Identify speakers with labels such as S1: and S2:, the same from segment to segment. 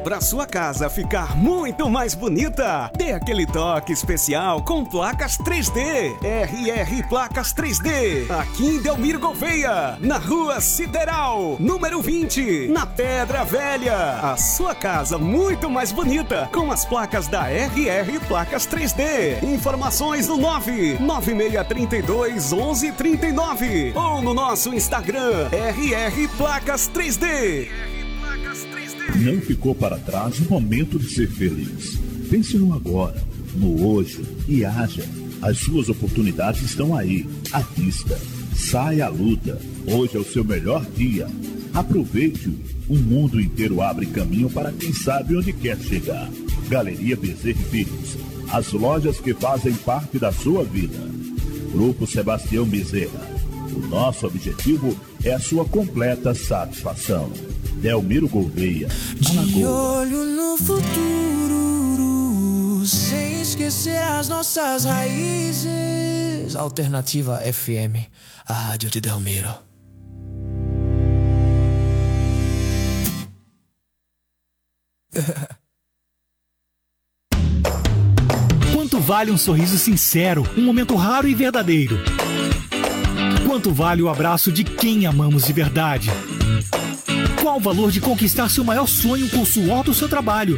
S1: Para sua casa ficar muito mais bonita, dê aquele toque especial com placas 3D. RR Placas 3D. Aqui em Delmiro Gouveia, na Rua Sideral, número 20, na Pedra Velha. A sua casa muito mais bonita com as placas da RR Placas 3D. Informações no 99632 1139 ou no nosso Instagram RR Placas 3D.
S2: Não ficou para trás o momento de ser feliz. Pense no agora, no hoje e haja. As suas oportunidades estão aí, à vista. Saia à luta. Hoje é o seu melhor dia. Aproveite-o. O mundo inteiro abre caminho para quem sabe onde quer chegar. Galeria Bezerra e Filhos. As lojas que fazem parte da sua vida. Grupo Sebastião Bezerra. O nosso objetivo é a sua completa satisfação. Delmiro Gouveia, Alagoas.
S3: De olho no futuro, sem esquecer as nossas raízes. Alternativa FM, a rádio de Delmiro.
S4: Quanto vale um sorriso sincero, um momento raro e verdadeiro? Quanto vale o abraço de quem amamos de verdade? Qual o valor de conquistar seu maior sonho com o suor do seu trabalho?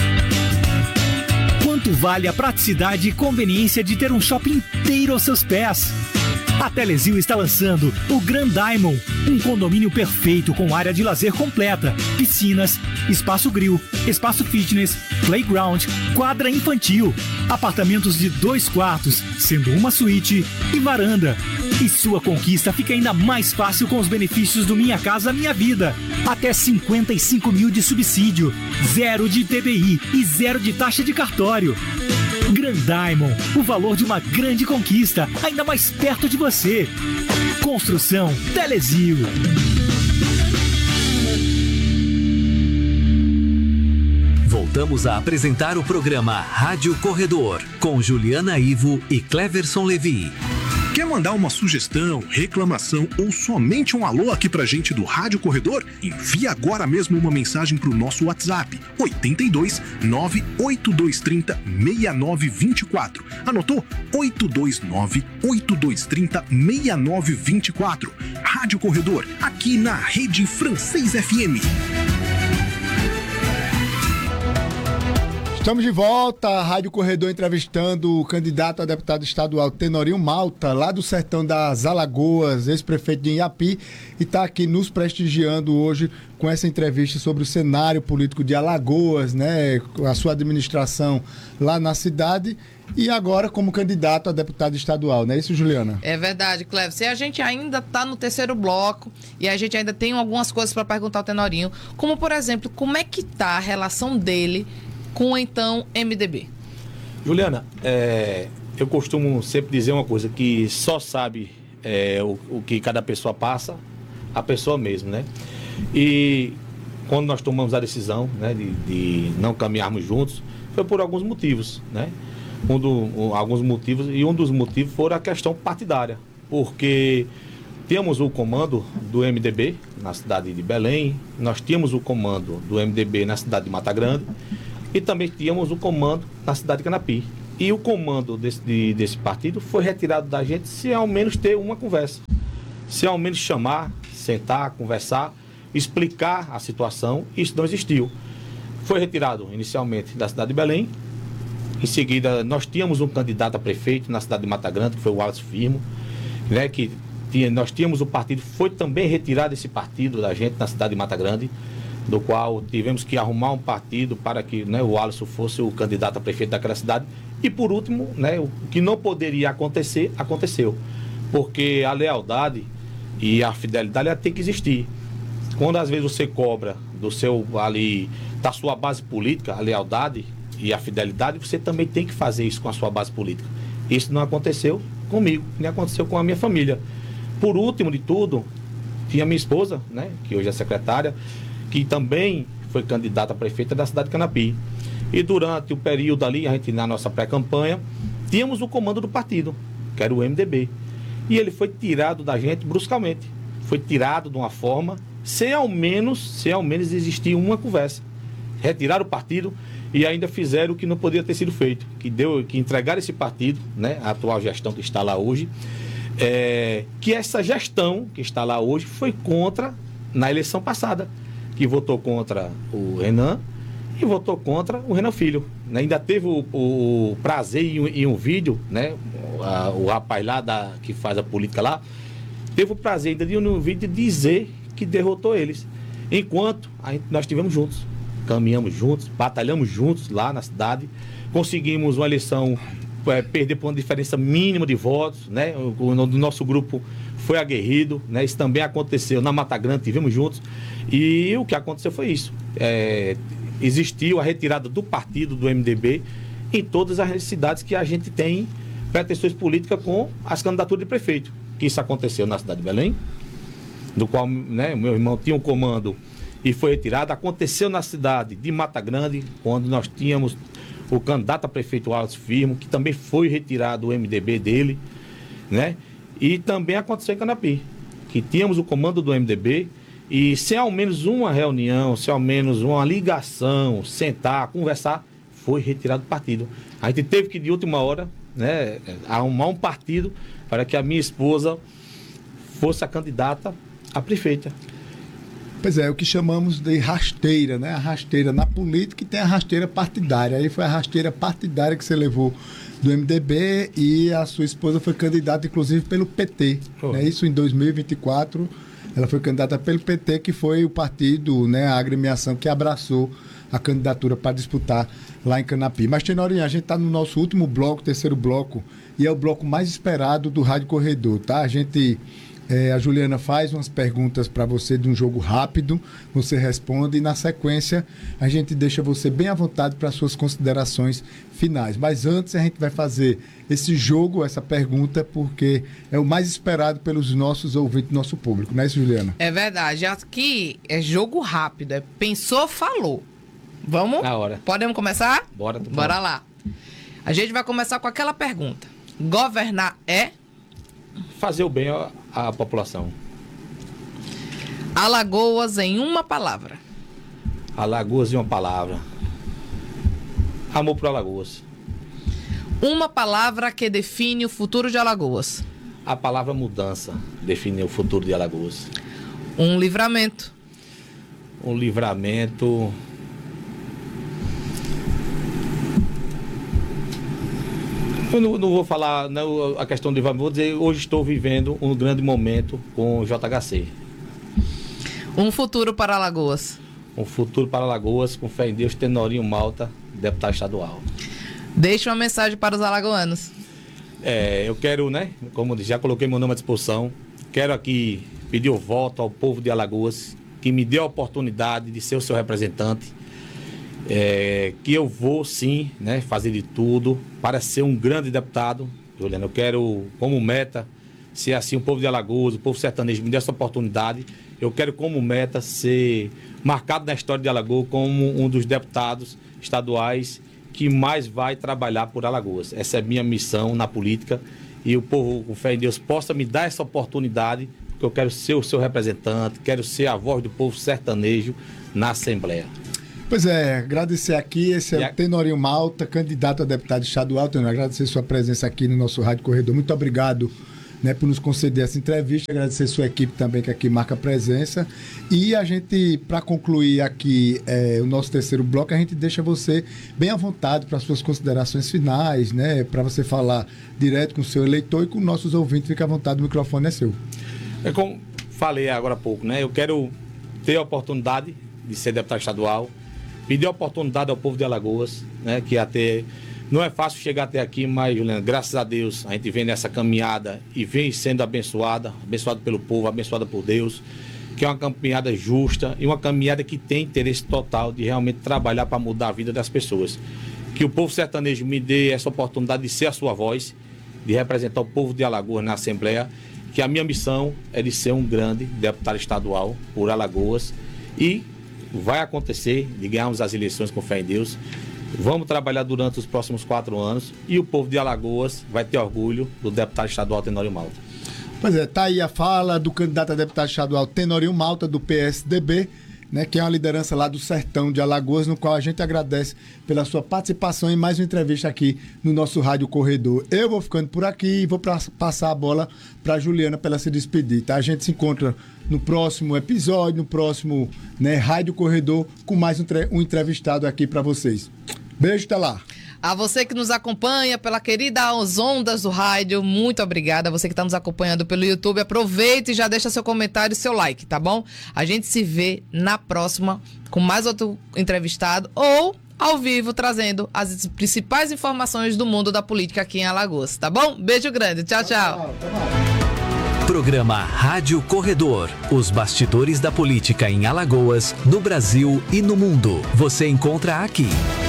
S4: Quanto vale a praticidade e conveniência de ter um shopping inteiro aos seus pés? A Telezil está lançando o Grand Diamond, um condomínio perfeito com área de lazer completa, piscinas, espaço grill, espaço fitness, playground, quadra infantil, apartamentos de 2 quartos, sendo uma suíte e varanda. E sua conquista fica ainda mais fácil com os benefícios do Minha Casa Minha Vida. Até 55 mil de subsídio, 0 de ITBI e 0 de taxa de cartório. Grand Diamond, o valor de uma grande conquista, ainda mais perto de você. Construção Telezil.
S5: Voltamos a apresentar o programa Rádio Corredor, com Juliana Ivo e Cleverson Levi.
S6: Quer mandar uma sugestão, reclamação ou somente um alô aqui pra gente do Rádio Corredor? Envie agora mesmo uma mensagem pro nosso WhatsApp, 82 98230 6924. Anotou? 829 8230 6924. Rádio Corredor, aqui na Rede Francês FM.
S7: Estamos de volta, a Rádio Corredor entrevistando o candidato a deputado estadual Tenorinho Malta, lá do sertão das Alagoas, ex-prefeito de Inhapi, e está aqui nos prestigiando hoje com essa entrevista sobre o cenário político de Alagoas, né, a sua administração lá na cidade e agora como candidato a deputado estadual, não é isso, Juliana?
S8: É verdade, Cleves. E a gente ainda está no terceiro bloco e a gente ainda tem algumas coisas para perguntar ao Tenorinho, como, por exemplo, como é que está a relação dele com o então MDB?
S9: Juliana, eu costumo sempre dizer uma coisa, que só sabe o que cada pessoa passa, a pessoa mesmo, né? E quando nós tomamos a decisão, né, de não caminharmos juntos, foi por alguns motivos, né? Alguns motivos, e um dos motivos foi a questão partidária, porque temos o comando do MDB na cidade de Belém, nós tínhamos o comando do MDB na cidade de Mata Grande, e também tínhamos o comando na cidade de Canapi. E o comando desse partido foi retirado da gente se ao menos ter uma conversa. Se ao menos chamar, sentar, conversar, explicar a situação. Isso não existiu. Foi retirado inicialmente da cidade de Belém. Em seguida, nós tínhamos um candidato a prefeito na cidade de Mata Grande, que foi o Wallace Firmo, né, nós tínhamos o partido, foi também retirado esse partido da gente na cidade de Mata Grande, do qual tivemos que arrumar um partido para que, né, o Alisson fosse o candidato a prefeito daquela cidade. E por último, né, o que não poderia acontecer, aconteceu. Porque a lealdade e a fidelidade ela tem que existir. Quando às vezes você cobra da sua base política, a lealdade e a fidelidade, você também tem que fazer isso com a sua base política. Isso não aconteceu comigo, nem aconteceu com a minha família. Por último de tudo, tinha minha esposa, né, que hoje é secretária, que também foi candidata a prefeita da cidade de Canapi. E durante o período ali, a gente na nossa pré-campanha, tínhamos o comando do partido, que era o MDB. E ele foi tirado da gente bruscamente. Foi tirado de uma forma, sem ao menos existir uma conversa. retiraram o partido e ainda fizeram o que não poderia ter sido feito, que entregaram esse partido, né, a atual gestão que está lá hoje, que essa gestão que está lá hoje foi contra na eleição passada, que votou contra o Renan e votou contra o Renan Filho. Ainda teve o prazer em um vídeo, né, o rapaz lá que faz a política lá, teve o prazer ainda de ir no vídeo dizer que derrotou eles. Enquanto nós estivemos juntos, caminhamos juntos, batalhamos juntos lá na cidade, conseguimos uma eleição, perder por uma diferença mínima de votos, né? O nosso grupo foi aguerrido, né? Isso também aconteceu na Mata Grande, estivemos juntos, e o que aconteceu foi isso. Existiu a retirada do partido, do MDB, em todas as cidades que a gente tem pretensões políticas com as candidaturas de prefeito. Que isso aconteceu na cidade de Belém, do qual, né, meu irmão tinha um comando e foi retirado. Aconteceu na cidade de Mata Grande, onde nós tínhamos o candidato a prefeito Wallace Firmo, que também foi retirado o MDB dele, né? E também aconteceu em Canapi, que tínhamos o comando do MDB e sem ao menos uma reunião, sem ao menos uma ligação, sentar, conversar, foi retirado do partido. A gente teve que, de última hora, né, arrumar um partido para que a minha esposa fosse a candidata a prefeita.
S7: Pois é, o que chamamos de rasteira, né? A rasteira na política e tem a rasteira partidária. Aí foi a rasteira partidária que você levou do MDB e a sua esposa foi candidata, inclusive, pelo PT. Né? Isso em 2024, ela foi candidata pelo PT, que foi o partido, né, a agremiação que abraçou a candidatura para disputar lá em Canapi. Mas, Tenorinho, a gente está no nosso último bloco, terceiro bloco, e é o bloco mais esperado do Rádio Corredor, tá? A Juliana faz umas perguntas para você de um jogo rápido, você responde e na sequência a gente deixa você bem à vontade para suas considerações finais. Mas antes a gente vai fazer esse jogo, essa pergunta, porque é o mais esperado pelos nossos ouvintes, nosso público, não é isso, Juliana?
S8: É verdade. Aqui é jogo rápido, pensou, falou. Vamos?
S9: Na hora.
S8: Podemos começar?
S9: Bora
S8: lá. A gente vai começar com aquela pergunta. Governar é?
S9: Fazer o bem à população.
S8: Alagoas em uma palavra.
S9: Alagoas em uma palavra. Amor por Alagoas.
S8: Uma palavra que define o futuro de Alagoas.
S9: A palavra mudança define o futuro de Alagoas.
S8: Um livramento.
S9: Um livramento. Eu não vou falar, não, a questão de livramento, vou dizer, hoje estou vivendo um grande momento com o JHC.
S8: Um futuro para Alagoas.
S9: Um futuro para Alagoas, com fé em Deus, Tenorinho Malta, deputado estadual.
S8: Deixe uma mensagem para os alagoanos.
S9: Eu quero, né, como já coloquei meu nome à disposição, quero aqui pedir o voto ao povo de Alagoas, que me dê a oportunidade de ser o seu representante, que eu vou sim, né, fazer de tudo para ser um grande deputado. Juliana, eu quero como meta ser assim, o povo de Alagoas, o povo sertanejo me dê essa oportunidade. Eu quero como meta ser marcado na história de Alagoas como um dos deputados estaduais que mais vai trabalhar por Alagoas. Essa é a minha missão na política e o povo, com fé em Deus, possa me dar essa oportunidade, porque eu quero ser o seu representante, quero ser a voz do povo sertanejo na Assembleia.
S7: Pois é, agradecer aqui, esse é o Tenorinho Malta, candidato a deputado estadual. Tenorinho, agradecer sua presença aqui no nosso Rádio Corredor. Muito obrigado, né, por nos conceder essa entrevista, agradecer sua equipe também que aqui marca presença. E a gente, para concluir aqui o nosso terceiro bloco, a gente deixa você bem à vontade para suas considerações finais, né, para você falar direto com o seu eleitor e com nossos ouvintes. Fique à vontade, o microfone é seu.
S9: Como falei agora há pouco, né, eu quero ter a oportunidade de ser deputado estadual, pedir a oportunidade ao povo de Alagoas, né, que até não é fácil chegar até aqui, mas, Juliana, graças a Deus, a gente vem nessa caminhada e vem sendo abençoado pelo povo, abençoado por Deus, que é uma caminhada justa e uma caminhada que tem interesse total de realmente trabalhar para mudar a vida das pessoas. Que o povo sertanejo me dê essa oportunidade de ser a sua voz, de representar o povo de Alagoas na Assembleia, que a minha missão é de ser um grande deputado estadual por Alagoas e vai acontecer, de ganharmos as eleições com fé em Deus. Vamos trabalhar durante os próximos 4 anos e o povo de Alagoas vai ter orgulho do deputado estadual Tenorinho Malta.
S7: Pois é, tá aí a fala do candidato a deputado estadual Tenorinho Malta, do PSDB, né, que é uma liderança lá do sertão de Alagoas, no qual a gente agradece pela sua participação em mais uma entrevista aqui no nosso Rádio Corredor. Eu vou ficando por aqui e vou passar a bola para a Juliana para ela se despedir, tá? A gente se encontra no próximo episódio, no próximo, né, Rádio Corredor, com mais um entrevistado aqui para vocês. Beijo, até lá.
S8: A você que nos acompanha pela querida As Ondas do Rádio, muito obrigada. Você que está nos acompanhando pelo YouTube, aproveita e já deixa seu comentário e seu like, tá bom? A gente se vê na próxima com mais outro entrevistado ou ao vivo trazendo as principais informações do mundo da política aqui em Alagoas, tá bom? Beijo grande, tchau, tchau.
S5: Programa Rádio Corredor. Os bastidores da política em Alagoas, no Brasil e no mundo. Você encontra aqui.